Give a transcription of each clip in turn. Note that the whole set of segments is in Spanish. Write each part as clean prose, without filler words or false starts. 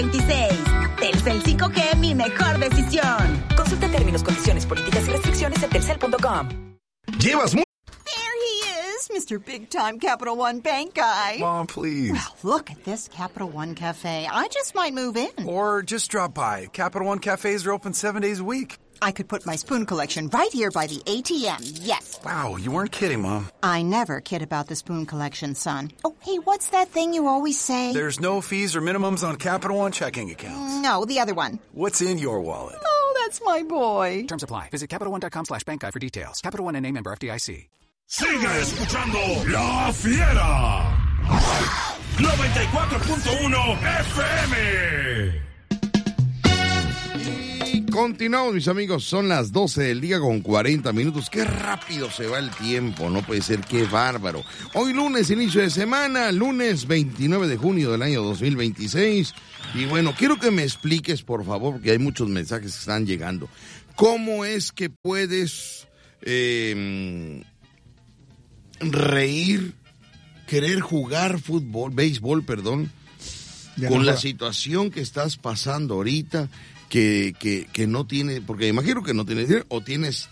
26. Telcel 5G, mi mejor decisión. Consulta términos, condiciones, políticas y restricciones en telcel.com. Llevas muy... There he is, Mr. Big Time Capital One Bank guy. Mom, please. Well, look at this Capital One Cafe. I just might move in. Or just drop by. Capital One cafes are open 7 days a week. I could put my spoon collection right here by the ATM, yes. Wow, you weren't kidding, Mom. I never kid about the spoon collection, son. Oh, hey, what's that thing you always say? There's no fees or minimums on Capital One checking accounts. No, the other one. What's in your wallet? Oh, that's my boy. Terms apply. Visit CapitalOne.com/bankguide for details. Capital One NA, member FDIC. Sigue escuchando La Fiera. 94.1 FM. Continuamos, mis amigos, son las 12 del día con 40 minutos. Qué rápido se va el tiempo, no puede ser, qué bárbaro. Hoy lunes, inicio de semana, lunes 29 de junio del año 2026. Y bueno, quiero que me expliques, por favor, porque hay muchos mensajes que están llegando. ¿Cómo es que puedes reír, querer jugar béisbol, con la situación que estás pasando ahorita? Que no tiene, porque imagino que no tienes dinero, o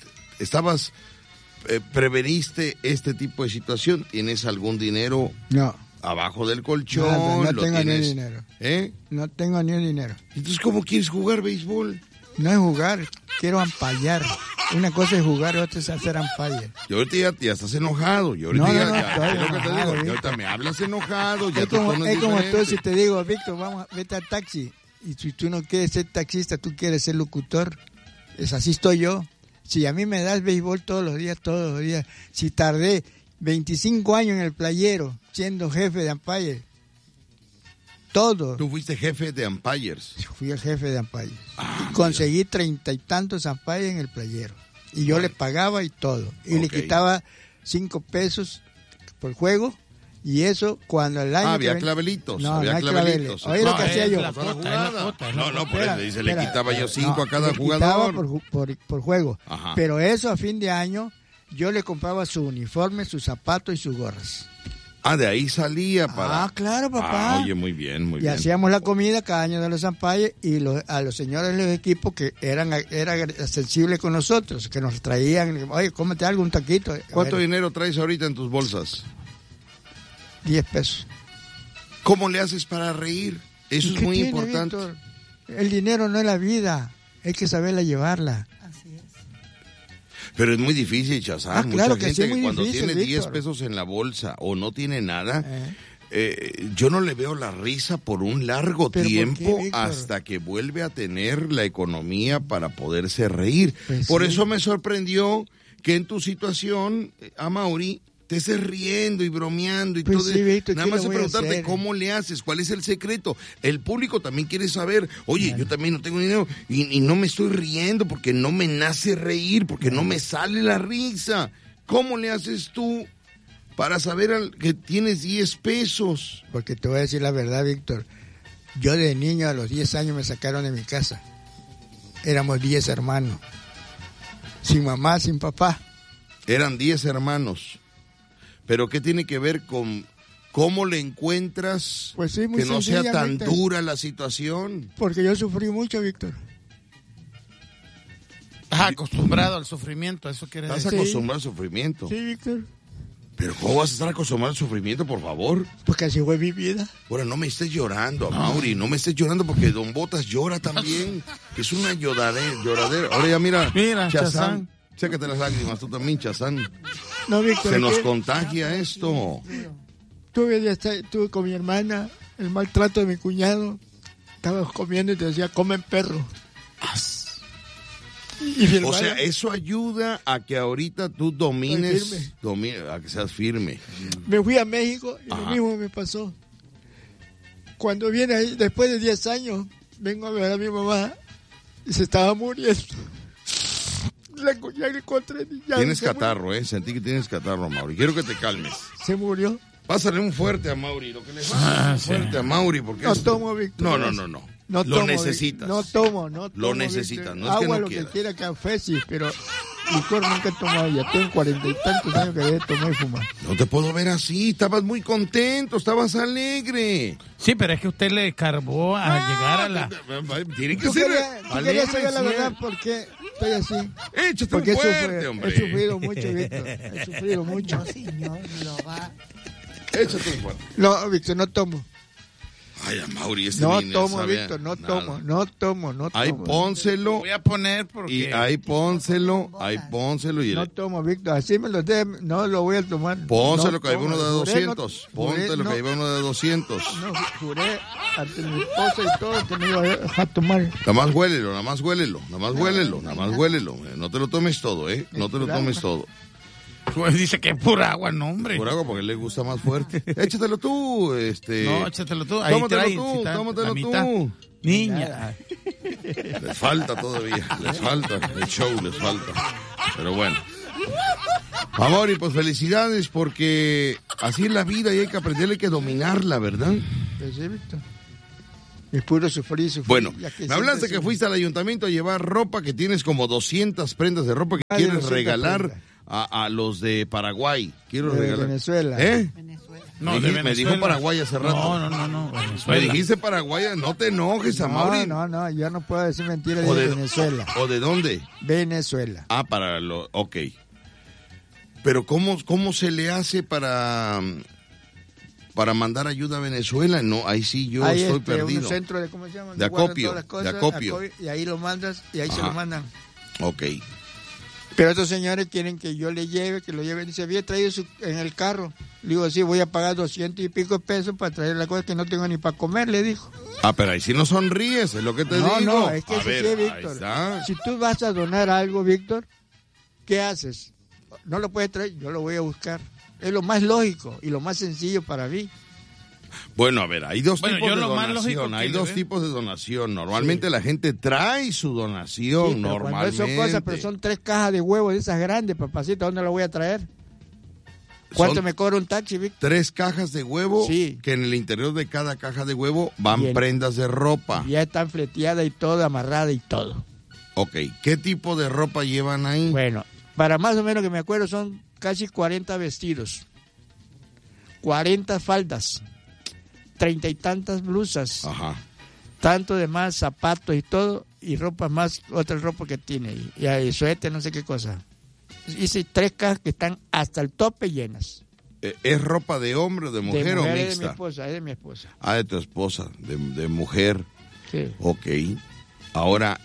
preveniste este tipo de situación, ¿tienes algún dinero abajo del colchón? Nada, no tengo ni dinero. No tengo ni dinero. Entonces, ¿cómo quieres jugar béisbol? No es jugar, quiero ampallar. Una cosa es jugar y otra es hacer ampallar. Y ahorita ya estás enojado. Y ahorita me hablas enojado. Ya es como tú, si te digo, Víctor, vete al taxi. Y si tú no quieres ser taxista, tú quieres ser locutor. Así estoy yo. Si a mí me das béisbol todos los días. Si tardé 25 años en el Playero siendo jefe de umpire. Todo. ¿Tú fuiste jefe de umpires? Fui el jefe de umpires. Y conseguí 30 y tantos umpires en el Playero. Y yo le pagaba y todo. Y le quitaba 5 pesos por juego. Y eso cuando el año... había clavelitos. No, había clavelitos. Oye, lo que hacía yo. No, por eso dice, le quitaba yo 5 a cada jugador. Por juego. Ajá. Pero eso a fin de año, yo le compraba su uniforme, sus zapatos y sus gorras. De ahí salía para... claro, papá. Oye, muy bien. Y hacíamos la comida cada año de los umpires y a los señores de los equipos que eran accesibles con nosotros, que nos traían, oye, cómete algo, un taquito. ¿Cuánto dinero traes ahorita en tus bolsas? 10 pesos. ¿Cómo le haces para reír? Eso es muy importante. Víctor? El dinero no es la vida, hay que saberla llevarla. Así es. Pero es muy difícil, Chazán. Claro Mucha que gente sí, muy cuando difícil, tiene 10 Víctor. pesos en la bolsa o no tiene nada, yo no le veo la risa por un largo tiempo. ¿Por qué, hasta que vuelve a tener la economía para poderse reír. Pues por sí. eso me sorprendió que en tu situación, Amaury, te estés riendo y bromeando y Pues todo. sí, Víctor, nada ¿qué más le de voy a preguntarte hacer? cómo le haces, cuál es el secreto. El público también quiere saber, oye, yo también no tengo dinero y no me estoy riendo porque no me nace reír, porque no me sale la risa. ¿Cómo le haces tú para saber que tienes 10 pesos? Porque te voy a decir la verdad, Víctor. Yo de niño a los 10 años me sacaron de mi casa. Éramos 10 hermanos. Sin mamá, sin papá. Eran 10 hermanos. ¿Pero qué tiene que ver con cómo le encuentras Pues sí, muy que no sea tan sencillamente. dura la situación? Porque yo sufrí mucho, Víctor. Acostumbrado al sufrimiento, eso quiere ¿Estás decir. acostumbrado al sufrimiento? Sí, Víctor. ¿Pero cómo vas a estar acostumbrado al sufrimiento, por favor? Porque así fue mi vida. Ahora, no me estés llorando, Amaury, no me estés llorando porque Don Botas llora también. Es una lloradera. Ahora ya mira, Chazán. Chécate las lágrimas, tú también, Chazán. No, Víctor. Se nos contagia esto. Tuve con mi hermana el maltrato de mi cuñado. Estábamos comiendo y te decía, comen perro. Y mi hermana, O sea, eso ayuda a que ahorita tú domines, a que seas firme. me fui a México y lo mismo me pasó. Cuando viene ahí, después de 10 años, vengo a ver a mi mamá y se estaba muriendo. Ya le encontré. Tienes catarro, Sentí que tienes catarro, Amaury. Quiero que te calmes. Se murió. Pásale un fuerte a Amaury. Lo que le pasa es un fuerte a Amaury. Porque No tomo, Víctor. No. No lo tomo, necesitas. No tomo. Lo necesitas. Víctor. No es que Agua, no lo quieras. que quiera, café, sí, pero licor nunca he tomado, ya tengo 40 y tantos años que dejé de tomar y fumar. No te puedo ver así, estabas muy contento, estabas alegre. Sí, pero es que usted le escarbó a llegar a la... Tiene que Tú ser querías saber la alegre, verdad por qué estoy así. Échate Porque un fuerte, hombre. he sufrido mucho, Víctor. He sufrido mucho. No, señor, lo va. Échate un fuerte. No, Víctor, no tomo. Ay, Mauri, este No ni tomo, sabe Víctor, no nada. tomo, no tomo, no tomo. Ahí pónselo. Voy a poner porque... Y ahí pónselo y No tomo, Víctor, así me lo debe, no lo voy a tomar. pónselo No que hay tomo, uno de juré, 200. no, Póntelo juré, que hay uno de 200. No, juré ante mi esposa y todo que no iba a dejar tomar. Nada más huélelo. No te lo tomes todo, ¿eh? No te lo tomes todo. Pues dice que es pura agua, no, hombre. Por agua porque le gusta más fuerte. Échatelo tú, No, échatelo tú. Ahí trae, si está tómatelo la mitad. tú. Niña. Les falta todavía, les falta. El show les falta. Pero bueno. Amor, y pues felicidades porque así es la vida y hay que aprender, hay que dominarla, ¿verdad? Pues sí, Víctor. Es puro sufrir. Bueno, Ya me hablaste que fuiste al ayuntamiento a llevar ropa, que tienes como 200 prendas de ropa que quieres regalar a los de Paraguay. Quiero de regalar. Venezuela. ¿Eh? No, me, de me dijo Venezuela. Paraguay hace rato. No. Me Venezuela. dijiste Paraguay, no te enojes, Amaury. No, yo no puedo decir mentiras ¿O de de- Venezuela. ¿O de dónde? Venezuela. Ah, para lo... Ok. Pero ¿cómo se le hace para mandar ayuda a Venezuela? No, ahí sí yo Hay estoy perdido. un centro de, ¿cómo se llama? De Guardan acopio, todas las cosas, de acopio. y ahí lo mandas y ahí se lo mandan. Ok. Pero estos señores quieren que yo le lleve, que lo lleven. Dice, había traído en el carro. Le digo, sí, voy a pagar 200 y pico pesos para traer la cosa que no tengo ni para comer, le dijo. Ah, pero ahí sí no sonríes, es lo que te digo. No, es que A eso ver, sí, ahí Víctor. está. Si tú vas a donar algo, Víctor, ¿qué haces? No lo puedes traer, yo lo voy a buscar. Es lo más lógico y lo más sencillo para mí. Bueno, a ver, hay dos Bueno, tipos yo de lo más lógico donación. que Hay le dos veo. tipos de donación. Normalmente la gente trae su donación, Sí, pero cuando normalmente. son cosas, pero son 3 cajas de huevos de esas grandes, papacito, ¿dónde lo voy a traer? ¿Cuánto Son me cobra un taxi, Víctor? 3 cajas de huevo, Sí. que en el interior de cada caja de huevo van Bien. prendas de ropa. Ya están fleteadas y todo, amarrada y todo. Ok, ¿qué tipo de ropa llevan ahí? Bueno, para más o menos que me acuerdo son casi 40 vestidos, 40 faldas, 30 y tantas blusas, Ajá. tanto de más zapatos y todo, y ropa más, otra ropa que tiene, y hay suéter, no sé qué cosa. Hice 3 cajas que están hasta el tope llenas. ¿Es ropa de hombre o de mujer o es de mi mixta? esposa, es de mi esposa. Ah, de tu esposa, de mujer. Sí. Ok. Ahora,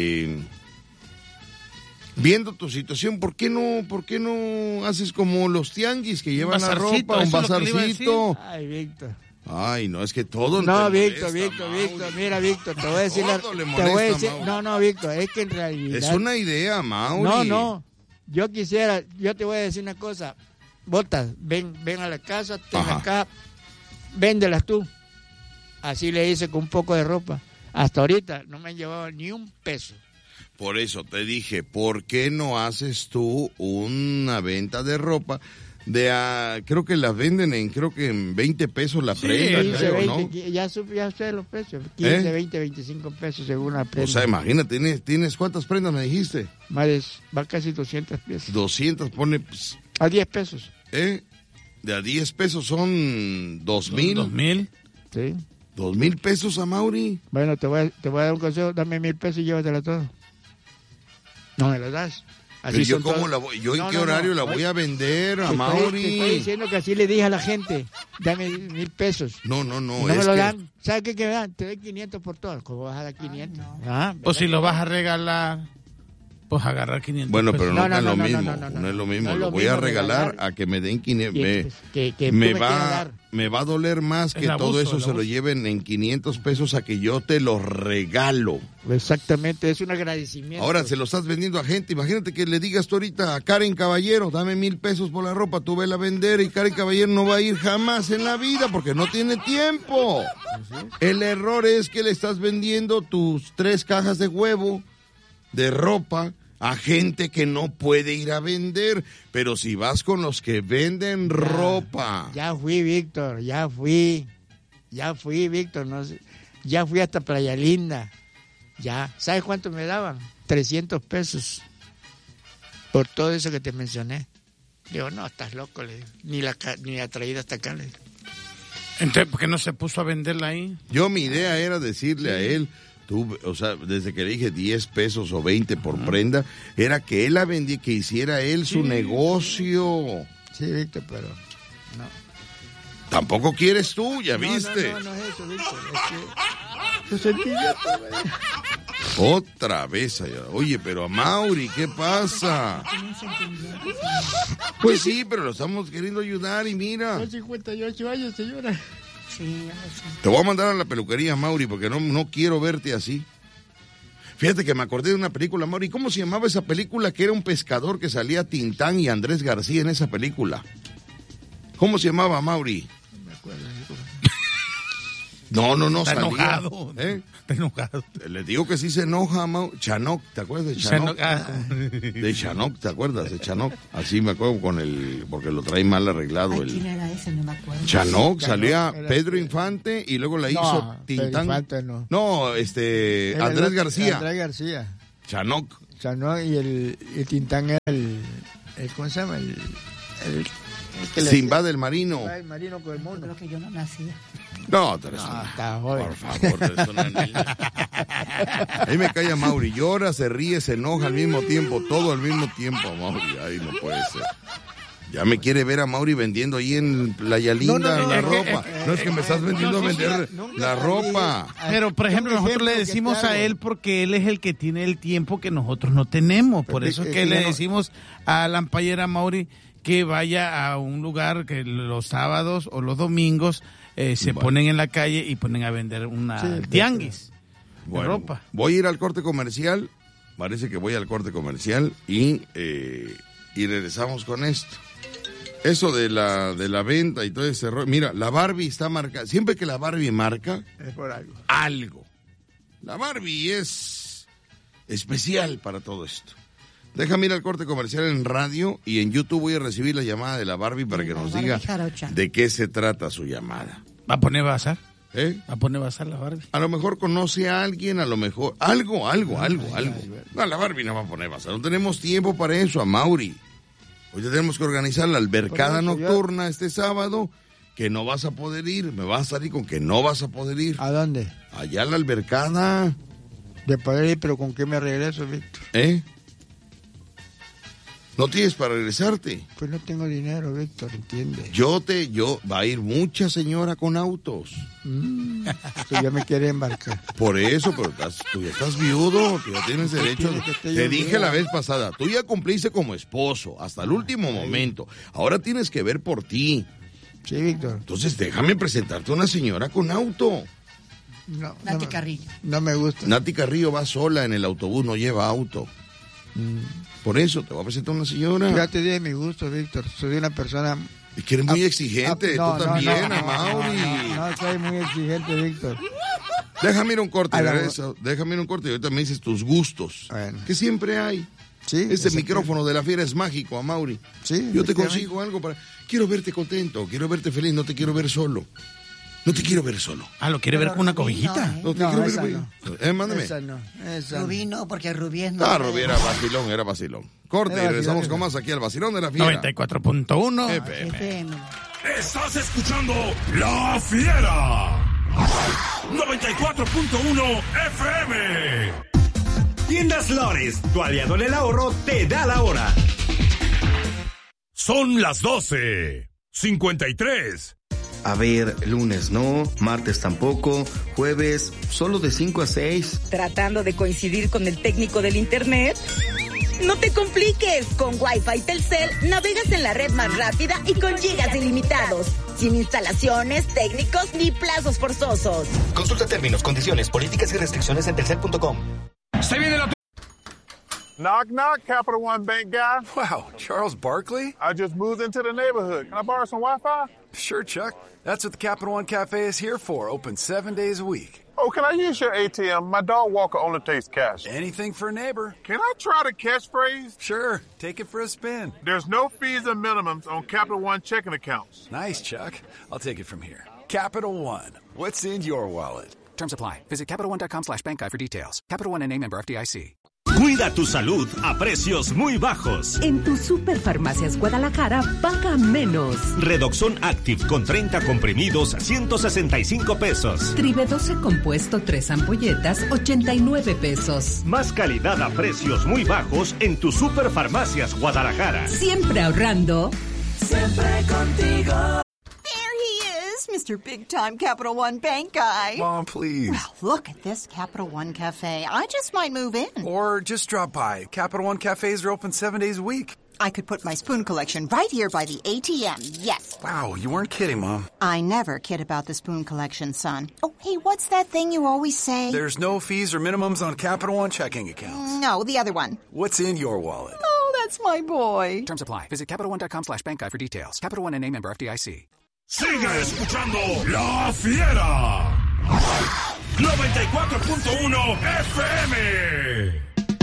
viendo tu situación, ¿por qué no haces como los tianguis que llevan la bazarcito, ropa, un eso es lo que le iba a bazarcito? Ay, Víctor. Ay, no, es que todo No, te Víctor, molesta, Víctor, Mauri. mira, Víctor, te voy a decir Todo le te voy a molesta, decir, Mauri. no, Víctor, es que en realidad Es una idea, Mauri. No, yo quisiera, yo te voy a decir una cosa, botas, ven a la casa, ten Ajá. acá, véndelas tú. Así le hice con un poco de ropa. Hasta ahorita no me han llevado ni un peso. Por eso te dije, ¿por qué no haces tú una venta de ropa? Creo que las venden en 20 pesos la prenda, 15, creo, 20, ¿no? ya sé los precios, 15, ¿Eh? 20, 25 pesos según la prenda. O sea, imagínate, ¿tienes cuántas prendas me dijiste? Va casi 200 pesos. 200, pone, pues, A 10 pesos. de a 10 pesos son 2,000. 2000. Sí. 2,000 pesos a Mauri. Bueno, te voy a dar un consejo, dame 1,000 pesos y llévatela todo. No me lo das. Pero yo son cómo todos. la voy, yo en No, qué no, horario no. la voy a vender a Te Mauri. estoy diciendo que así le dije a la gente, dame 1,000 pesos. No, No es me lo que- dan. ¿Sabes qué me dan? Te doy 500 por todo. ¿Cómo vas a dar 500? Ah, O si lo vas a regalar, pues agarrar 500 Bueno, pesos. pero no, No, es lo no, mismo, no, no es lo mismo. No es Lo lo voy a mismo regalar regalar. a que me den 500. Que tú me me quieras dar. va a doler más Es que el abuso, todo eso el se lo abuso. lleven en 500 pesos a que yo te lo regalo. Exactamente, es un agradecimiento. Ahora se lo estás vendiendo a gente. Imagínate que le digas tú ahorita a Karen Caballero, dame 1,000 pesos por la ropa, tú vela a vender y Karen Caballero no va a ir jamás en la vida porque no tiene tiempo. El error es que le estás vendiendo tus 3 cajas de huevo de ropa a gente que no puede ir a vender. Pero si vas con los que venden ropa. Ya fui, Víctor, ya fui, Víctor, no sé, ya fui hasta Playa Linda, ya. ¿Sabes cuánto me daban? 300 pesos. Por todo eso que te mencioné. Digo, no, estás loco, le digo. Ni la traída hasta acá, le digo. Entonces, ¿por qué no se puso a venderla ahí? Yo, mi idea era decirle a él, tú, o sea, desde que le dije 10 pesos o 20 por prenda, era que él la vendía, que hiciera él su negocio. Sí, Víctor, pero no. Tampoco quieres tú, ya viste. No es eso, Víctor. Es que tus sentimientos, Otra vez allá. Oye, pero a Mauri, ¿qué pasa? Pues sí, pero lo estamos queriendo ayudar y mira. Son 58 años, señora. Sí, Te voy a mandar a la peluquería, Mauri, porque no quiero verte así. Fíjate que me acordé de una película, Mauri. ¿Cómo se llamaba esa película? Que era un pescador que salía Tintán y Andrés García en esa película. ¿Cómo se llamaba, Mauri? No me acuerdo. No, Está salía. enojado. ¿Eh? Está enojado. Le digo que sí se enoja, Mauri. Chanoc, ¿te acuerdas de Chanoc? De Chanoc, ¿te acuerdas de Chanoc? Así me acuerdo porque lo trae mal arreglado. ¿Quién era ese? No me acuerdo. Chanoc, salía Pedro Infante y luego la hizo Tintán. Pedro Infante no. No, Andrés García. Andrés García. Chanoc y el Tintán era el ¿cómo se llama? El que Sinbad el Marino. El marino con el mono. Creo que yo no nacía. No, tú eres está joven. Por favor, tú eres una niña. Ahí me calla Mauri. Llora, se ríe, se enoja al mismo tiempo. Todo al mismo tiempo, Mauri. Ay, no puede ser. Ya me quiere ver a Mauri vendiendo ahí en Playa Linda la ropa. No es que me estás vendiendo a vender la ropa. Pero, por ejemplo, nosotros le decimos a él porque él es el que tiene el tiempo que nosotros no tenemos. Por eso es que le decimos a la ampallera Mauri que vaya a un lugar que los sábados o los domingos se ponen en la calle y ponen a vender una tianguis de ropa. Voy a ir al corte comercial. Parece que voy al corte comercial y regresamos con esto. Eso de la venta y todo ese rollo. Mira, la Barbie está marcada. Siempre que la Barbie marca, es por algo. La Barbie es especial para todo esto. Déjame ir al corte comercial en radio y en YouTube voy a recibir la llamada de la Barbie para que nos diga de qué se trata su llamada. ¿Va a poner bazar? ¿Va a poner bazar la Barbie? A lo mejor conoce a alguien, a lo mejor... Algo. No, la Barbie no va a poner bazar. No tenemos tiempo para eso, a Mauri. Hoy tenemos que organizar la albercada nocturna este sábado, que no vas a poder ir. Me vas a salir con que no vas a poder ir. ¿A dónde? Allá a la albercada. De poder ir, pero ¿con qué me regreso, Víctor? ¿No tienes para regresarte? Pues no tengo dinero, Víctor, ¿entiendes? Va a ir mucha señora con autos. Pues ya me quiere embarcar. Por eso, pero tú ya estás viudo, tú ya tienes derecho. Te dije la vez pasada, tú ya cumpliste como esposo hasta el último momento. Ahora tienes que ver por ti. Sí, Víctor. Entonces déjame presentarte a una señora con auto. Nati Carrillo. No me gusta. Nati Carrillo va sola en el autobús, no lleva auto. Por eso te voy a presentar a una señora. Ya te di mi gusto, Víctor. Soy una persona... Es que eres muy exigente, tú también, Mauri. No, soy muy exigente, Víctor. Déjame ir a un corte, déjame ir a un corte y ahorita me dices tus gustos. Bueno. Que siempre hay. Sí, este micrófono de la fiera es mágico, Mauri. Sí, yo te consigo algo para... Quiero verte contento, quiero verte feliz, no te quiero ver solo. No te quiero ver solo. ¿Lo quiere ver con una cobijita? No te quiero ver. Mándame. Esa no. Rubí no, porque Rubí es no. Rubí era vacilón. Corte y regresamos con más aquí al vacilón de la fiera. 94.1 FM. Estás escuchando La Fiera. 94.1 FM. Tiendas Lores, tu aliado en el ahorro, te da la hora. Son las 12:53. A ver, lunes no, martes tampoco, jueves solo de 5 a 6. ¿Tratando de coincidir con el técnico del internet? No te compliques, con Wi-Fi Telcel navegas en la red más rápida y con gigas ilimitados, sin instalaciones, técnicos ni plazos forzosos. Consulta términos, condiciones, políticas y restricciones en telcel.com. Se viene la... Knock, knock, Capital One Bank guy. Wow, Charles Barkley? I just moved into the neighborhood. Can I borrow some Wi-Fi? Sure, Chuck. That's what the Capital One Cafe is here for, open 7 days a week. Oh, can I use your ATM? My dog walker only takes cash. Anything for a neighbor. Can I try the catchphrase? Sure, take it for a spin. There's no fees or minimums on Capital One checking accounts. Nice, Chuck. I'll take it from here. Capital One, what's in your wallet? Terms apply. Visit CapitalOne.com/bankguide for details. Capital One NA, member FDIC. Cuida tu salud a precios muy bajos. En tu Superfarmacias Guadalajara, paga menos. Redoxon Active con 30 comprimidos, 165 pesos. Tribe 12 compuesto, 3 ampolletas, 89 pesos. Más calidad a precios muy bajos en tu Superfarmacias Guadalajara. Siempre ahorrando. Siempre contigo. Mr. Big Time Capital One Bank guy. Mom, please. Well, look at this Capital One Cafe. I just might move in. Or just drop by. Capital One cafes are open 7 days a week. I could put my spoon collection right here by the ATM, yes. Wow, you weren't kidding, Mom. I never kid about the spoon collection, son. Oh, hey, what's that thing you always say? There's no fees or minimums on Capital One checking accounts. No, the other one. What's in your wallet? Oh, that's my boy. Terms apply. Visit CapitalOne.com/bank guide for details. Capital One NA, member FDIC. Sigue escuchando La Fiera. 94.1 FM.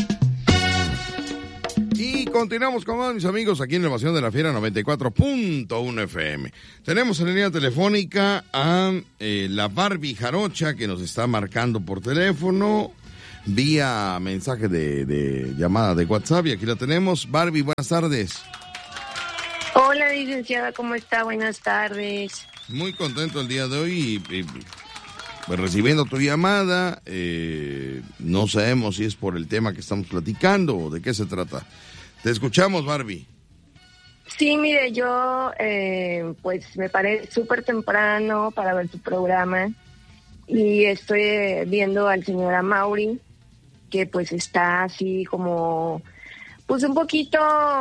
Y continuamos con todos mis amigos aquí en la Evasión de la Fiera 94.1 FM. Tenemos en línea telefónica a la Barbie Jarocha que nos está marcando por teléfono vía mensaje de llamada de WhatsApp y aquí la tenemos. Barbie, buenas tardes. Hola, licenciada, ¿cómo está? Buenas tardes. Muy contento el día de hoy y pues, recibiendo tu llamada. No sabemos si es por el tema que estamos platicando o de qué se trata. Te escuchamos, Barbie. Sí, mire, yo pues me paré súper temprano para ver tu programa y estoy viendo al señor Amaury que pues está así como pues un poquito...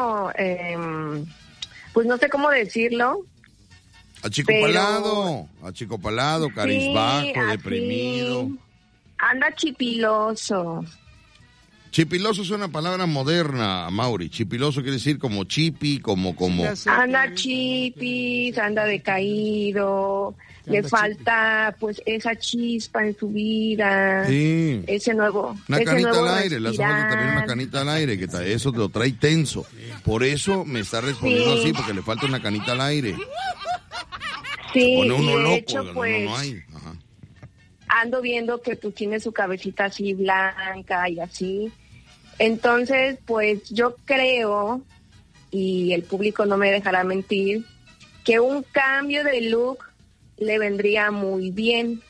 pues no sé cómo decirlo. Achicopalado, carizbajo, deprimido. Anda chipiloso. Chipiloso es una palabra moderna, Mauri. Chipiloso quiere decir como chipi, como. Anda chipis, anda decaído. Le falta pues esa chispa en su vida. Sí. Ese nuevo. Una canita al aire, respirar. le hace falta también una canita al aire, que eso te lo trae tenso. Por eso me está respondiendo así, porque le falta una canita al aire. Sí, se pone uno loco, hecho, pues, no hay. Ajá. Ando viendo que tú tienes su cabecita así blanca y así. Entonces, pues yo creo, y el público no me dejará mentir, que un cambio de look le vendría muy bien.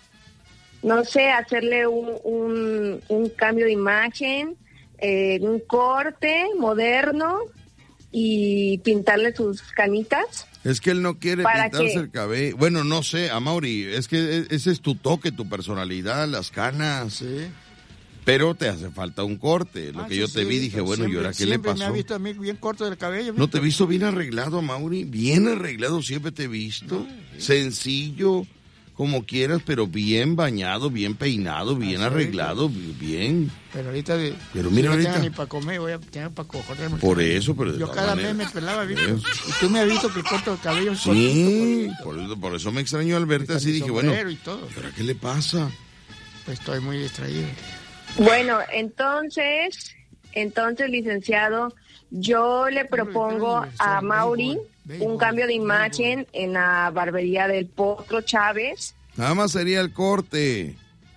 No sé, hacerle un cambio de imagen, un corte moderno y pintarle sus canitas. Es que él no quiere pintarse el cabello. Bueno, no sé, Amaury, es que ese es tu toque, tu personalidad, las canas. Sí. Pero te hace falta un corte. Lo que yo te vi, dije, bueno, ¿y ahora qué le pasó? Me ha visto a mí bien corto del cabello. ¿No te he visto bien arreglado, Amaury? Bien arreglado siempre te he visto. Sencillo, como quieras, pero bien bañado, bien peinado, bien arreglado, bien. Pero ahorita, pero mira, no ahorita tengo ni para comer, voy a tener para coger. Por eso, pero de yo cada manera, mes me pelaba, ¿viste? Y tú me has visto que corto el cabello. Sí, por eso me extrañó al verte así. Dije, bueno, ¿y ahora qué le pasa? Pues estoy muy distraído. Bueno, entonces, licenciado, yo le propongo a Mauri un cambio de imagen en la barbería del Potro Chávez. Nada más sería el corte.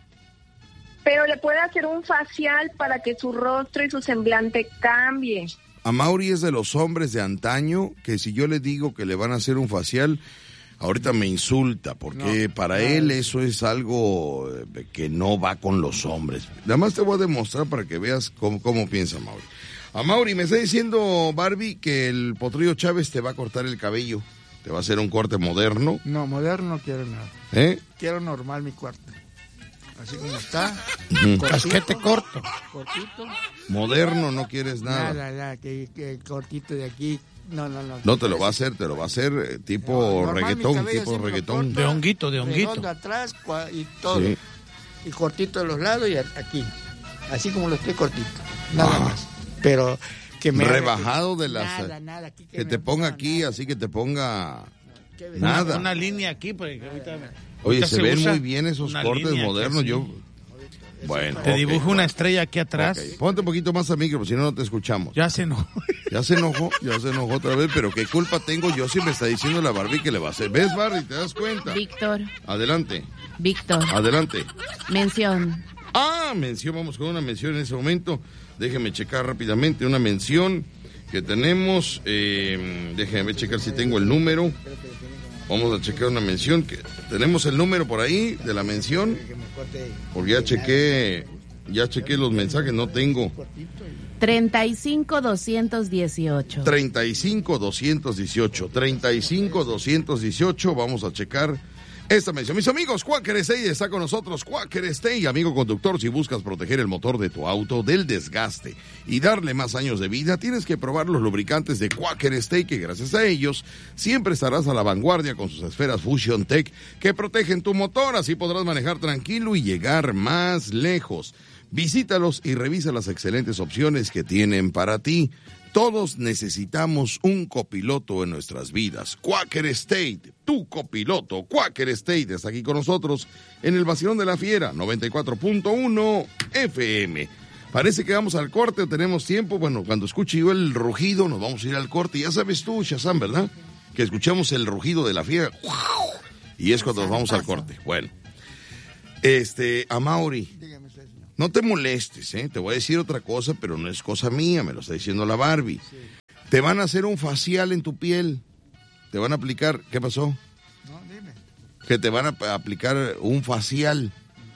Pero le puede hacer un facial para que su rostro y su semblante cambie. Amaury es de los hombres de antaño que si yo le digo que le van a hacer un facial, ahorita me insulta, porque para él eso es algo que no va con los hombres. Nada más te voy a demostrar para que veas cómo piensa Amaury. Amaury, me está diciendo Barbie que el Potrillo Chávez te va a cortar el cabello. ¿Te va a hacer un corte moderno? No, moderno no quiero nada. Quiero normal mi cuarto. Así como está. Casquete corto. Cortito. Moderno no quieres nada. Nada, que el cortito de aquí. No. No te lo va a hacer, tipo reggaetón, De honguito. Redondo atrás y todo. Sí. Y cortito de los lados y aquí. Así como lo estoy cortito. Nada más. Pero que me rebajado de las nada, aquí que te ponga aquí, así que te ponga nada. Una línea aquí, porque ahorita oye, se ven muy bien esos cortes modernos. Bueno, te dibujo una estrella aquí atrás. Okay. Ponte un poquito más al micro, si no te escuchamos. Ya se enojó. Ya se enojó otra vez, pero ¿qué culpa tengo yo si me está diciendo la Barbie que le va a hacer? ¿Ves, Barbie? ¿Te das cuenta? Víctor. Adelante. Víctor. Adelante. Mención. Mención, vamos con una mención en ese momento. Déjeme checar rápidamente una mención que tenemos. Déjeme checar si tengo el número. Vamos a checar una mención. ¿Tenemos el número por ahí de la mención? Porque ya chequé los mensajes, no tengo. 35-218. 35-218. Vamos a checar esta mención. Mis amigos, Quaker Stay está con nosotros. Quaker Stay, amigo conductor, si buscas proteger el motor de tu auto del desgaste y darle más años de vida, tienes que probar los lubricantes de Quaker Stay, que gracias a ellos siempre estarás a la vanguardia con sus esferas Fusion Tech que protegen tu motor. Así podrás manejar tranquilo y llegar más lejos. Visítalos y revisa las excelentes opciones que tienen para ti. Todos necesitamos un copiloto en nuestras vidas. Quaker State, tu copiloto. Quaker State está aquí con nosotros en el Vacilón de la Fiera, 94.1 FM. Parece que vamos al corte o tenemos tiempo. Bueno, cuando escuche yo el rugido, nos vamos a ir al corte. Ya sabes tú, Shazam, ¿verdad? Que escuchamos el rugido de la fiera. Y es cuando nos vamos al corte. Bueno, Amaury. No te molestes, te voy a decir otra cosa, pero no es cosa mía, me lo está diciendo la Barbie. Sí. Te van a hacer un facial en tu piel, te van a aplicar, ¿qué pasó? No, dime. Que te van a aplicar un facial,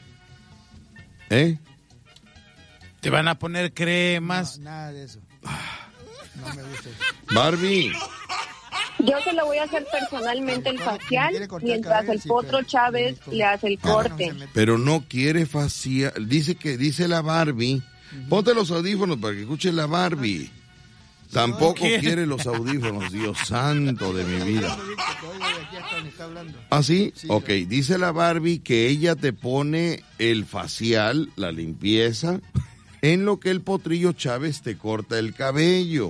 Te van a poner cremas. No, nada de eso. No me gusta eso. Barbie. Yo se lo voy a hacer personalmente el facial, mientras el Potro Chávez le hace el corte. Pero no quiere facial. Dice la Barbie. Ponte los audífonos para que escuche la Barbie. Tampoco quiere los audífonos, Dios santo de mi vida. ¿Ah, sí? Ok, dice la Barbie que ella te pone el facial, la limpieza, en lo que el Potrillo Chávez te corta el cabello.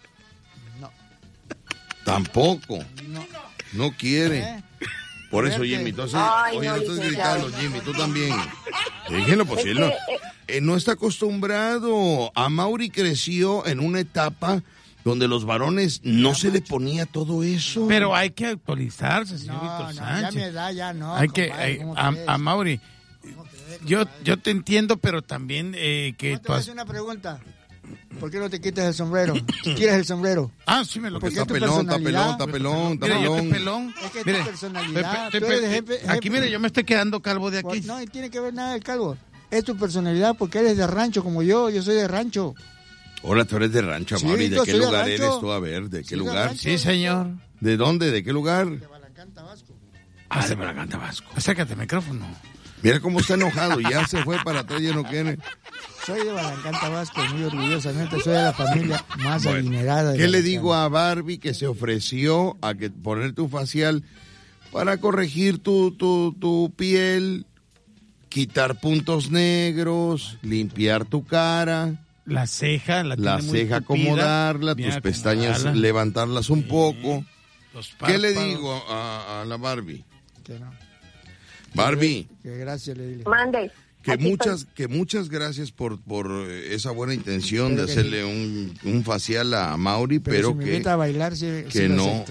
Tampoco. No quiere. Por eso, Jimmy, entonces, oye, no estás gritando, Jimmy, tú también. Déjenlo, pues él no está acostumbrado. Amaury creció en una etapa donde los varones no se le ponía todo eso. Pero hay que actualizarse, señor Víctor Sánchez. Ya me da, ya no. Hay que, Amaury, yo te entiendo, pero también que... Te voy a hacer una pregunta. ¿Por qué no te quitas el sombrero? ¿Quieres el sombrero? Ah, sí me lo quito. Está pelón. Mira, yo estoy pelón. Es que es tu personalidad. Aquí, mire, yo me estoy quedando calvo de aquí. No, y tiene que ver nada el calvo. Es tu personalidad porque eres de rancho como yo soy de rancho. Hola, tú eres de rancho, Amaury. ¿De qué lugar eres tú? A ver, ¿de qué lugar? Sí, señor. ¿De dónde? ¿De qué lugar? De Balancán, Tabasco. De Balancán, Tabasco. Acércate al micrófono. Mira cómo está enojado, ya se fue para atrás, ya no quiere. Soy de Balancán, Tabasco, muy orgullosamente, soy de la familia más adinerada. ¿Qué le digo a Barbie que se ofreció a que ponerte un facial para corregir tu piel, quitar puntos negros, limpiar tu cara? La ceja, acomodarla, tus pestañas levantarlas un poco. ¿Qué le digo a la Barbie? Que no. Barbie. Que gracias le dile. Mande. Que muchas gracias por esa buena intención de hacerle un facial a Amaury, pero si me invita a bailar, pues no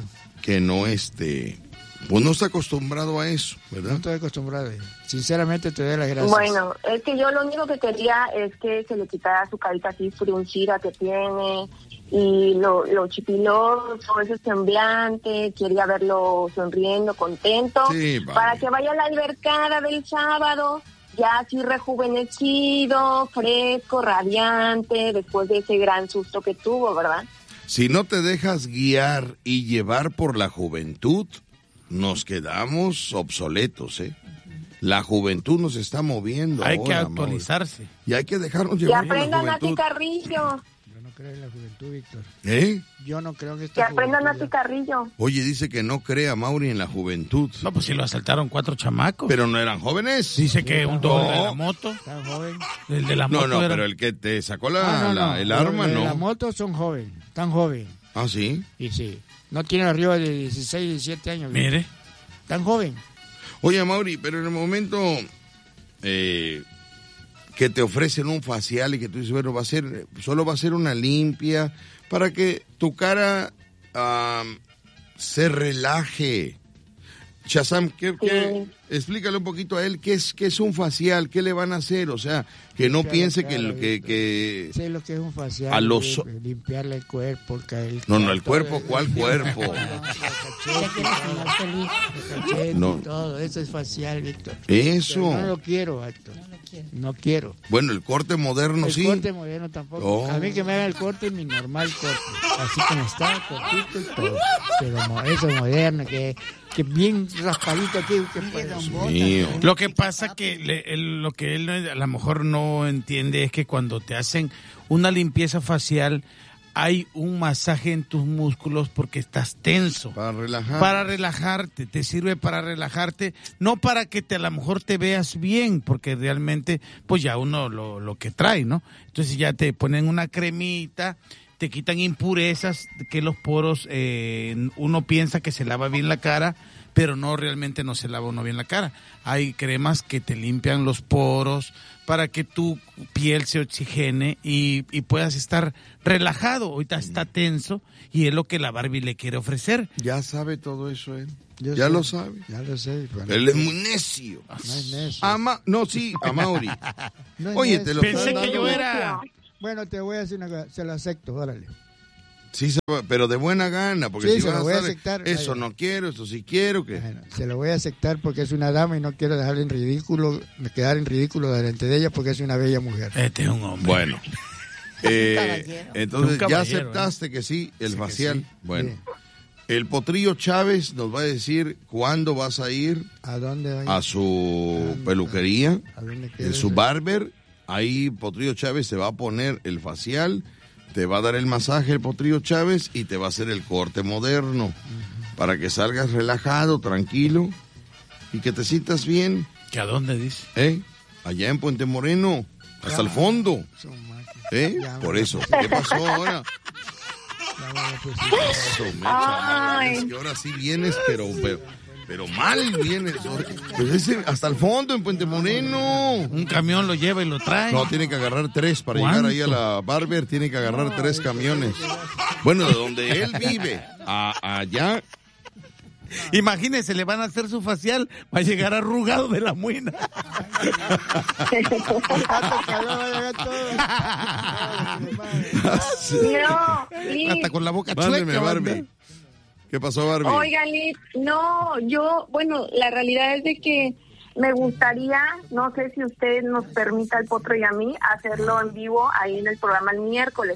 está acostumbrado a eso, ¿verdad? No estoy acostumbrado. Sinceramente te doy las gracias. Bueno, es que yo lo único que quería es que se le quitara su carita así fruncida que tiene y lo chipiloso, ese semblante, quería verlo sonriendo, contento, para que vaya a la albercada del sábado, ya así rejuvenecido, fresco, radiante, después de ese gran susto que tuvo, ¿verdad? Si no te dejas guiar y llevar por la juventud, nos quedamos obsoletos, La juventud nos está moviendo. Hay que actualizarse. Y hay que dejarnos llevar por la juventud. Que aprendan a ti, Carrillo. Yo no creo en la juventud, Víctor. Yo no creo en esta Que aprendan a ti, Carrillo. Oye, dice que no cree a Amaury en la juventud. No, pues si lo asaltaron 4 chamacos. Pero no eran jóvenes. Dice que un doble de la moto. Tan joven. El de la moto No, pero el que te sacó el arma, no. La moto son jóvenes, tan joven. ¿Ah, sí? Y sí. No tienen arriba de 16, 17 años. Mire. Tan joven. Oye, Amaury, pero en el momento que te ofrecen un facial y que tú dices, bueno, solo va a ser una limpia para que tu cara se relaje. Shazam, explícale un poquito a él qué es un facial, qué le van a hacer, o sea, que no piense que sé lo que es un facial, a los limpiarle el cuerpo, el cuerpo, ¿cuál cuerpo? No, todo eso es facial, Víctor. Eso. Pero no lo quiero, Víctor. No quiero. Bueno, el corte moderno sí. El corte moderno tampoco. A mí que me haga el corte, mi normal corte, así como está, cortito y todo. Pero eso moderno, que bien raspadito aquí. Lo que pasa que lo que él a lo mejor no entiende es que cuando te hacen una limpieza facial hay un masaje en tus músculos porque estás tenso. Para relajarte, te sirve para relajarte, no para que a lo mejor te veas bien, porque realmente pues ya uno lo que trae, ¿no? Entonces ya te ponen una cremita, te quitan impurezas, que los poros, uno piensa que se lava bien la cara, pero no, realmente no se lava uno bien la cara. Hay cremas que te limpian los poros para que tu piel se oxigene y puedas estar relajado. Ahorita está tenso y es lo que la Barbie le quiere ofrecer. Ya sabe todo eso él. Lo sabe. Ya lo sé. Bueno, él es muy necio. No es necio. A Mauri. No Oye, necio. te lo pensé que yo era... Bueno, te voy a decir una cosa, se lo acepto, órale. Sí, pero de buena gana, porque sí, si se vas lo voy a estar, aceptar. Eso no quiero, eso sí quiero. Bueno, se lo voy a aceptar porque es una dama y no quiero dejarle quedar en ridículo delante de ella porque es una bella mujer. Este es un hombre. Bueno, entonces ya aceptaste que sí, el facial. Sí. Bueno, sí. El Potrillo Chávez nos va a decir cuándo vas a ir ¿A dónde va a ir? a su peluquería, en su barber. Ahí Potrillo Chávez se va a poner el facial, te va a dar el masaje el Potrillo Chávez y te va a hacer el corte moderno para que salgas relajado, tranquilo y que te sientas bien. ¿Que a dónde dice? Allá en Puente Moreno, hasta el fondo. Por eso. ¿Qué pasó ahora? Eso, es que ahora sí vienes, pero mal vienes. Pues hasta el fondo en Puente Moreno. Un camión lo lleva y lo trae. No, tiene que agarrar 3 para llegar ahí a la barber. Tiene que agarrar 3 camiones. Bueno, de donde él vive allá. Imagínense, le van a hacer su facial, va a llegar arrugado de la muina. Hasta con la boca chueca. Barbie. ¿Qué pasó, Barbie? Oigan, la realidad es de que me gustaría, no sé si usted nos permita al Potro y a mí, hacerlo en vivo ahí en el programa el miércoles.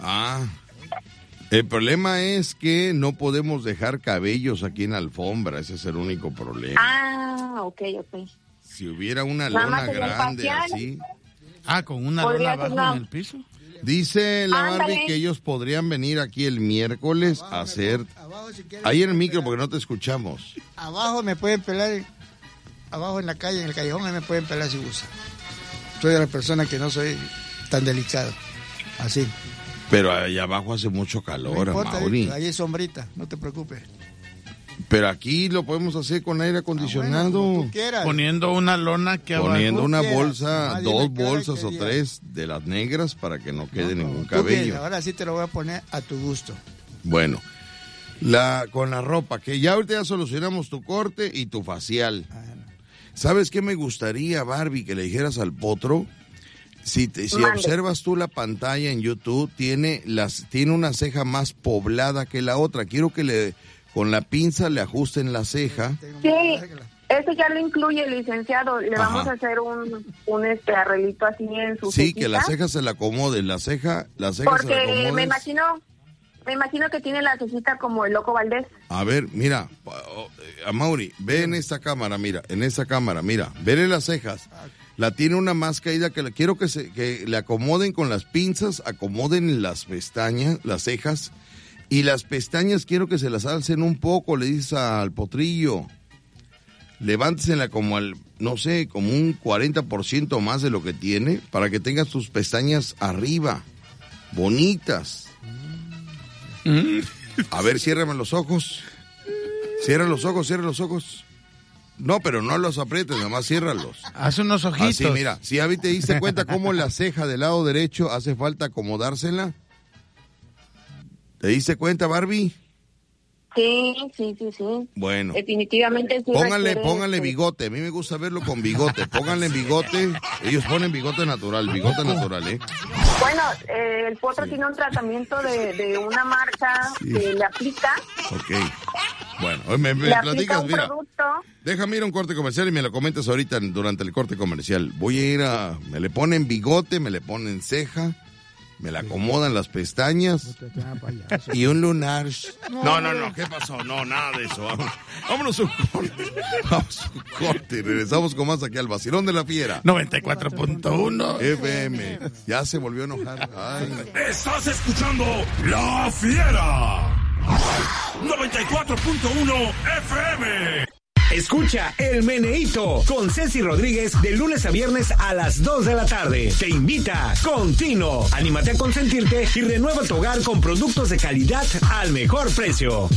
El problema es que no podemos dejar cabellos aquí en la alfombra, ese es el único problema. Ok. Si hubiera una lona grande así. Con una lona abajo en el piso. Dice la Barbie que ellos podrían venir aquí el miércoles a hacer... Ahí en el micro porque no te escuchamos. Abajo me pueden pelar, abajo en la calle, en el callejón, me pueden pelar si gustan. Soy de la persona que no soy tan delicado, así. Pero allá abajo hace mucho calor, no importa, Mauri. Ahí es sombrita, no te preocupes. Pero aquí lo podemos hacer con aire acondicionado. Como tú quieras. Poniendo una lona que abajo. Poniendo una bolsa, 2 bolsas o 3 de las negras para que no quede ningún cabello. Ahora sí te lo voy a poner a tu gusto. Bueno, con la ropa, que ya ahorita ya solucionamos tu corte y tu facial. ¿Sabes qué me gustaría, Barbie, que le dijeras al Potro? Si observas tú la pantalla en YouTube, tiene una ceja más poblada que la otra. Quiero que con la pinza le ajusten la ceja. Sí, eso ya lo incluye, licenciado. Le vamos a hacer un arreglito así en su Sí, que la ceja se la acomode, la ceja porque se la acomode. Me imagino que tiene la cejita como el Loco Valdés. A ver, mira, Amaury, ve en esta cámara, mira, vele las cejas. La tiene una más caída quiero que le acomoden con las pinzas, acomoden las pestañas, las cejas, y las pestañas quiero que se las alcen un poco, le dices al Potrillo. Levántesela como como un 40% más de lo que tiene, para que tengas tus pestañas arriba, bonitas. A ver, ciérrame los ojos. Cierra los ojos. No, pero no los aprietes, nomás ciérralos. Haz unos ojitos. Así, mira, si te diste cuenta cómo la ceja del lado derecho hace falta acomodársela. ¿Te diste cuenta, Barbie? Sí. Bueno. Definitivamente sí. Pónganle bigote. A mí me gusta verlo con bigote. Pónganle bigote. Ellos ponen bigote natural, ¿eh? Bueno, el potro tiene un tratamiento de una marca que le aplica. Ok. Bueno, me platicas, un mira. Producto. Déjame ir a un corte comercial y me lo comentas ahorita durante el corte comercial. Voy a ir me le ponen bigote, me le ponen ceja, me le acomodan las pestañas y un lunar. No, ¿qué pasó? No, nada de eso. Vámonos a un corte. Regresamos con más aquí al Vacilón de la Fiera. 94.1 FM. Ya se volvió a enojar. Ay. Estás escuchando La Fiera. 94.1 FM. Escucha El Meneíto con Ceci Rodríguez de lunes a viernes a las 2 de la tarde. Te invita Contino. Anímate a consentirte y renueva tu hogar con productos de calidad al mejor precio.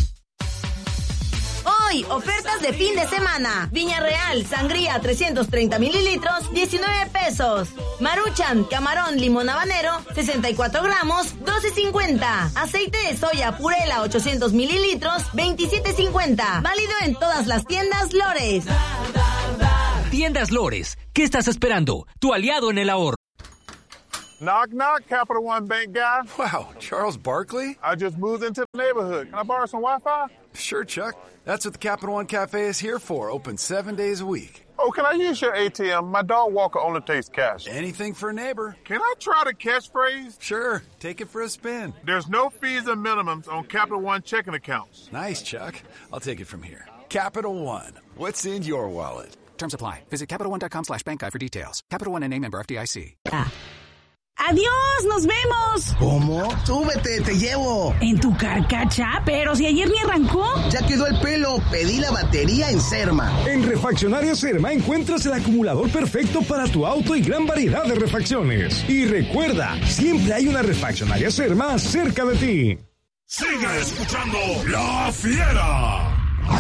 Hoy, ofertas de fin de semana. Viña Real, sangría 330 mililitros, 19 pesos. Maruchan, camarón, limón habanero, 64 gramos, 12.50. Aceite de soya Purela, 800 mililitros, 27.50. Válido en todas las tiendas Lores. Tiendas Lores, ¿qué estás esperando? Tu aliado en el ahorro. Knock, knock, Capital One Bank guy. Wow, Charles Barkley? I just moved into the neighborhood. Can I borrow some Wi-Fi? Sure, Chuck. That's what the Capital One Cafe is here for, open 7 days a week. Oh, can I use your ATM? My dog Walker only takes cash. Anything for a neighbor. Can I try the catchphrase? Sure, take it for a spin. There's no fees and minimums on Capital One checking accounts. Nice, Chuck. I'll take it from here. Capital One, what's in your wallet? Terms apply. Visit CapitalOne.com/bankguide for details. Capital One N.A. member FDIC. ¡Adiós! ¡Nos vemos! ¿Cómo? Súbete, te llevo. ¿En tu carcacha? Pero si ayer ni arrancó. Ya quedó el pelo. Pedí la batería en Serma. En Refaccionaria Serma encuentras el acumulador perfecto para tu auto y gran variedad de refacciones. Y recuerda, siempre hay una Refaccionaria Serma cerca de ti. Sigue escuchando La Fiera.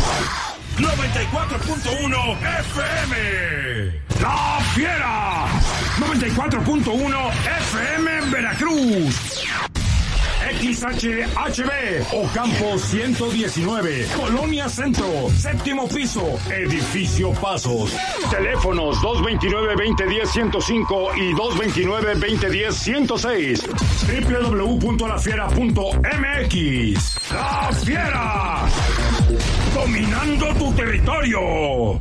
94.1 FM. La Fiera. 94.1 FM Veracruz. XHHB Ocampo 119, Colonia Centro, séptimo piso, Edificio Pasos. Teléfonos 229-2010-105 y 229-2010-106. www.lafiera.mx. La Fiera. Dominando tu territorio.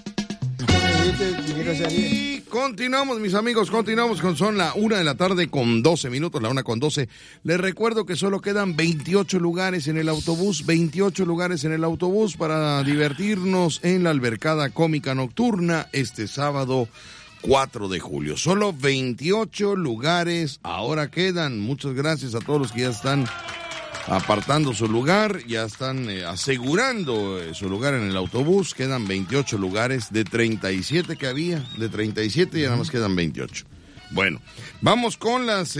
Y continuamos, mis amigos, son la 1 de la tarde con 12 minutos, la 1 con 12. Les recuerdo que solo quedan 28 lugares en el autobús, 28 lugares en el autobús para divertirnos en la albercada cómica nocturna este sábado 4 de julio. Solo 28 lugares ahora quedan. Muchas gracias a todos los que ya están apartando su lugar, ya están asegurando su lugar en el autobús. Quedan 28 lugares de 37 que había, de 37 ya nada más quedan 28. Bueno, vamos con las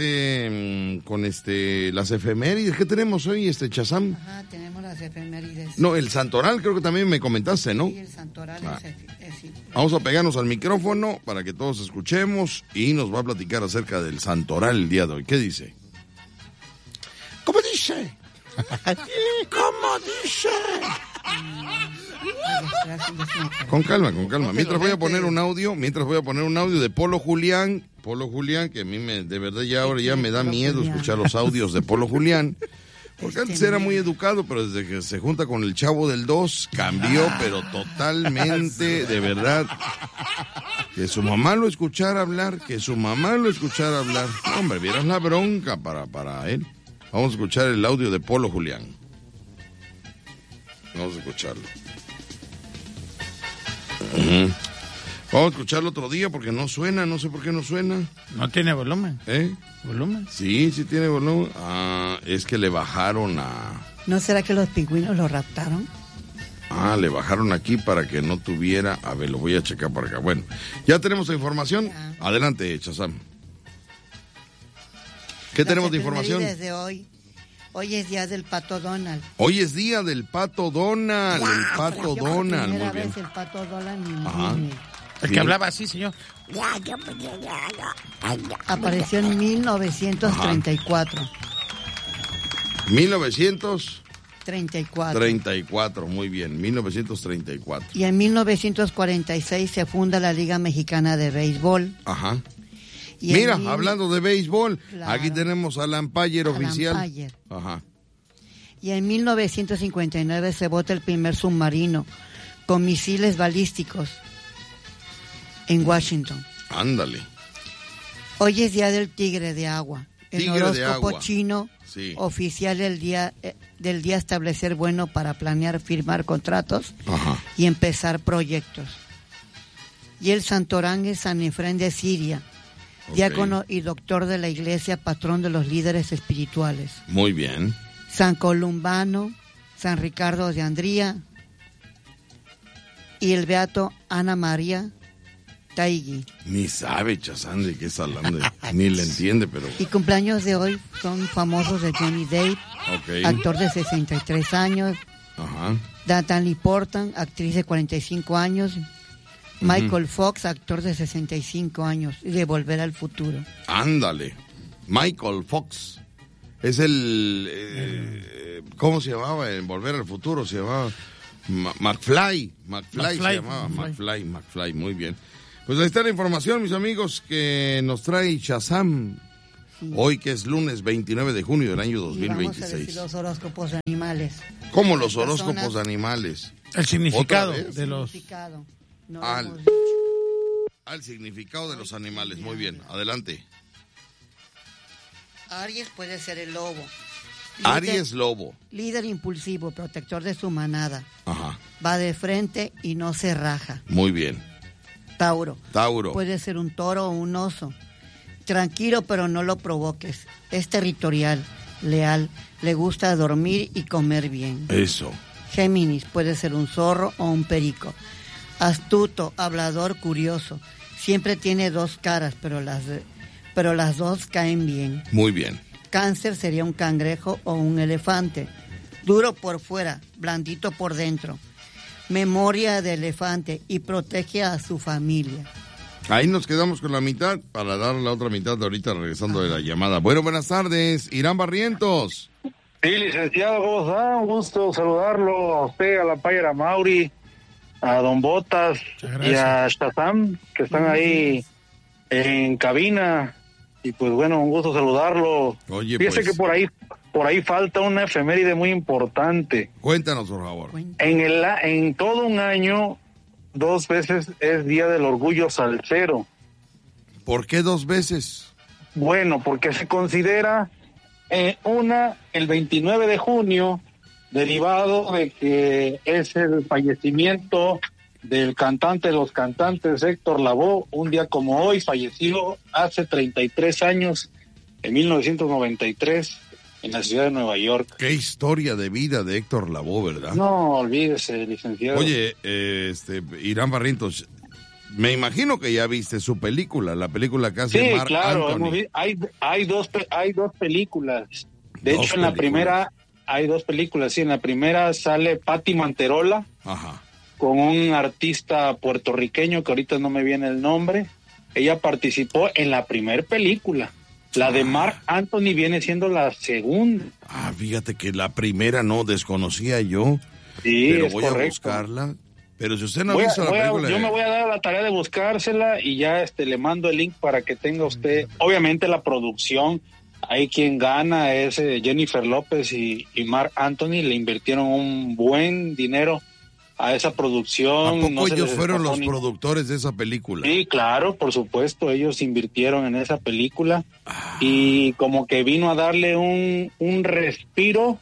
las efemérides. ¿Qué tenemos hoy, Chazam? Ajá, tenemos las efemérides. No, el santoral creo que también me comentaste, ¿no? Sí, el santoral es Vamos a pegarnos al micrófono para que todos escuchemos y nos va a platicar acerca del santoral el día de hoy. ¿Qué dice? ¿Cómo dice? ¿Cómo dice? Con calma. Mientras voy a poner un audio de Polo Julián, que a mí de verdad ahora ya me da miedo escuchar los audios de Polo Julián, porque antes era muy educado, pero desde que se junta con el Chavo del 2 cambió, pero totalmente, de verdad. Que su mamá lo escuchara hablar, Hombre, vieras la bronca para él. Vamos a escuchar el audio de Polo Julián. Vamos a escucharlo. Vamos a escucharlo otro día porque no suena, no sé por qué no suena. No tiene volumen. ¿Volumen? Sí tiene volumen. Es que le bajaron ¿No será que los pingüinos lo raptaron? Le bajaron aquí para que no tuviera... A ver, lo voy a checar por acá. Bueno, ya tenemos la información. Adelante, Chazam. ¿Qué tenemos de información? Desde hoy es día del Pato Donald. Hoy es día del Pato Donald. El Pato Donald. Muy bien. Vez el Pato Donald el que hablaba así, señor. Apareció en 1934. 1900. 34. 34, muy bien, 1934. Y en 1946 se funda la Liga Mexicana de Béisbol. Ajá. Y mira, hablando de béisbol, claro, aquí tenemos al umpire oficial. Umpire. Ajá. Y en 1959 se bota el primer submarino con misiles balísticos en Washington. Ándale. Hoy es Día del Tigre de Agua. El horóscopo chino oficial del día establecer bueno para planear, firmar contratos y empezar proyectos. Y el santorán es San Efrén de Siria, diácono y doctor de la iglesia, patrón de los líderes espirituales. Muy bien. San Columbano, San Ricardo de Andría y el beato Ana María Taigui. Ni sabe Chazán de qué está hablando, ni le entiende, pero... Y cumpleaños de hoy son famosos de Johnny Depp, actor de 63 años. Ajá. Natalie Portman, actriz de 45 años. Michael Fox, actor de 65 años, y de Volver al Futuro. Ándale. Michael Fox. Es el... ¿cómo se llamaba en Volver al Futuro? Se llamaba... McFly se llamaba. McFly, muy bien. Pues ahí está la información, mis amigos, que nos trae Shazam. Sí. Hoy, que es lunes 29 de junio del año 2026. Vamos a decir los horóscopos de animales. ¿Cómo los horóscopos de animales? El significado de los... Al significado de los animales. Muy bien, adelante. Aries puede ser el lobo. Aries lobo. Líder impulsivo, protector de su manada. Ajá. Va de frente y no se raja. Muy bien. Tauro. Tauro. Puede ser un toro o un oso. Tranquilo, pero no lo provoques. Es territorial, leal, le gusta dormir y comer bien. Eso. Géminis. Puede ser un zorro o un perico. Astuto, hablador, curioso. Siempre tiene dos caras, pero las dos caen bien. Muy bien. Cáncer sería un cangrejo o un elefante. Duro por fuera, blandito por dentro. Memoria de elefante y protege a su familia. Ahí nos quedamos con la mitad para dar la otra mitad de ahorita regresando de la llamada. Bueno, buenas tardes, Irán Barrientos. Sí, licenciado, ¿cómo está? Un gusto saludarlo a usted, a la Payera Mauri, a Don Botas y a Shazam, que están ahí en cabina. Y pues bueno, un gusto saludarlo. Oye, fíjese pues, que por ahí falta una efeméride muy importante. Cuéntanos, por favor. En todo un año, 2 veces es Día del Orgullo Salsero. ¿Por qué 2 veces? Bueno, porque se considera el 29 de junio, derivado de que es el fallecimiento del cantante de los cantantes Héctor Lavoe, un día como hoy, fallecido hace 33 años, en 1993, en la ciudad de Nueva York. Qué historia de vida de Héctor Lavoe, ¿verdad? No, olvídese, licenciado. Oye, Irán Barrientos, me imagino que ya viste su película, la película que hace Marc Anthony. Sí, claro, hay dos películas. De hecho, en la primera hay 2 películas, sí, en la primera sale Patti Manterola. Ajá. Con un artista puertorriqueño que ahorita no me viene el nombre. Ella participó en la primera película. La de Marc Anthony viene siendo la segunda. Fíjate que la primera no desconocía yo. Sí, pero es voy correcto. a buscarla. Pero si usted no ha visto la película... Yo me voy a dar la tarea de buscársela y ya le mando el link para que tenga usted... Obviamente la producción, ahí quien gana es Jennifer López y Marc Anthony. Le invirtieron un buen dinero a esa producción. ¿A poco ellos fueron los productores de esa película? Sí, claro, por supuesto, ellos invirtieron en esa película y como que vino a darle un respiro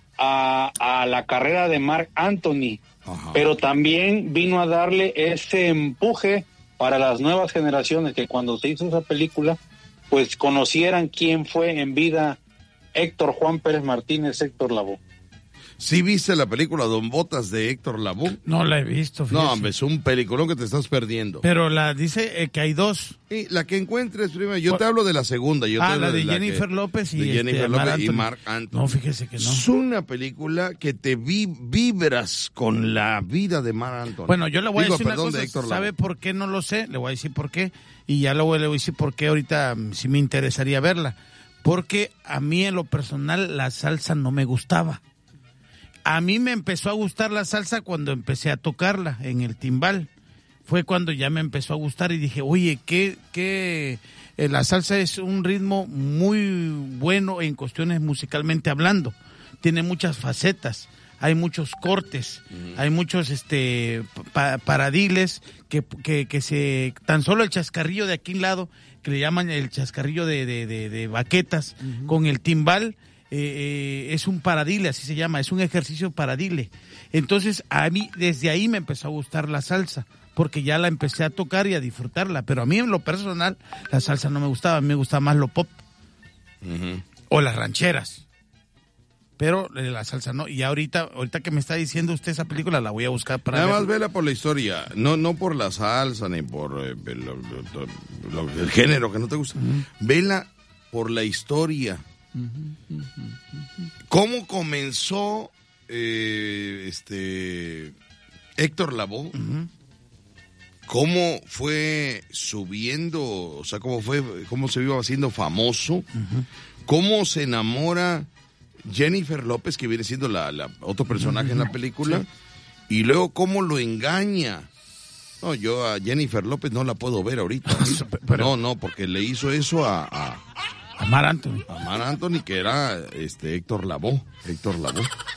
a la carrera de Marc Anthony. Ajá. Pero también vino a darle ese empuje para las nuevas generaciones que cuando se hizo esa película, pues conocieran quién fue en vida Héctor Juan Pérez Martínez, Héctor Lavoe. ¿Sí viste la película Don Botas de Héctor Lavoe? No la he visto, fíjese. No, hombre, es un peliculón que te estás perdiendo. Pero la dice que hay 2. Sí, la que encuentres primero. Yo te hablo de la segunda. La de Jennifer López y Marc Anthony. No, fíjese que no. Es una película que te vibras con la vida de Marc Anthony. Bueno, yo le voy a decir una cosa. ¿Sabe por qué no lo sé? Le voy a decir por qué. Y ya le voy a decir por qué ahorita sí me interesaría verla. Porque a mí en lo personal la salsa no me gustaba. A mí me empezó a gustar la salsa cuando empecé a tocarla en el timbal. Fue cuando ya me empezó a gustar y dije, oye, la salsa es un ritmo muy bueno en cuestiones musicalmente hablando. Tiene muchas facetas, hay muchos cortes, hay muchos paradiles que se... Tan solo el chascarrillo de aquí a un lado, que le llaman el chascarrillo de baquetas, con el timbal, es un paradile, así se llama, es un ejercicio paradile. Entonces, a mí, desde ahí me empezó a gustar la salsa, porque ya la empecé a tocar y a disfrutarla. Pero a mí, en lo personal, la salsa no me gustaba, a mí me gustaba más lo pop. O las rancheras. Pero la salsa no. Y ahorita que me está diciendo usted esa película, la voy a buscar para nada más vela por la historia, no por la salsa, ni por el género que no te gusta. Vela por la historia. ¿Cómo comenzó Héctor Lavoe? ¿Cómo fue subiendo? O sea, cómo se iba haciendo famoso. ¿Cómo se enamora Jennifer López, que viene siendo la otro personaje en la película? Sí. Y luego cómo lo engaña. No, yo a Jennifer López no la puedo ver ahorita. No, porque le hizo eso a Marc Anthony. A Marc Anthony, que era Héctor Lavoe.